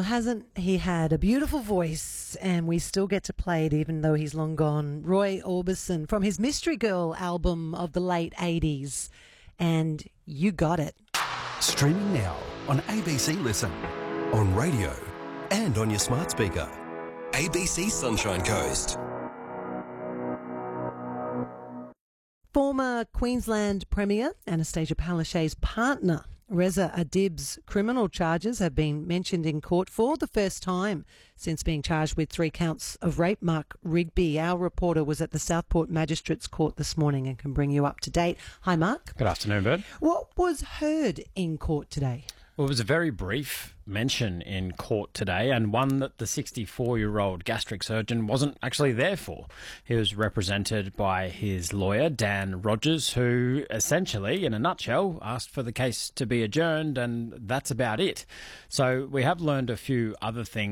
hasn't he had a beautiful voice, and we still get to play it even though he's long gone. Roy Orbison from his Mystery Girl album of the late 80s, and You Got It. Streaming now on ABC Listen, on radio and on your smart speaker. ABC Sunshine Coast. Former Queensland Premier Anastasia Palaszczuk's partner Reza Adib's criminal charges have been mentioned in court for the first time since being charged with 3 counts of rape. Mark Rigby, our reporter, was at the Southport Magistrates Court this morning and can bring you up to date. Hi, Mark. Good afternoon, Bird. What was heard in court today? Well, it was a very brief mention in court today, and one that the 64-year-old gastric surgeon wasn't actually there for. He was represented by his lawyer, Dan Rogers, who essentially, in a nutshell, asked for the case to be adjourned, and that's about it. So we have learned a few other things